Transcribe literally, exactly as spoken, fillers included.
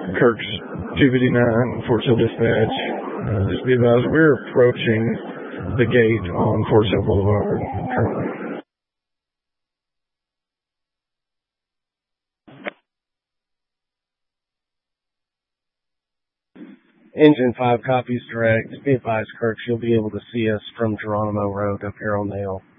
Kirk's two fifty-nine, Fort Sill Dispatch. Uh, just be advised, we're approaching the gate on Fort Sill Boulevard currently. Engine five copies direct. Be advised, Kirk, you'll be able to see us from Geronimo Road up here on the hill.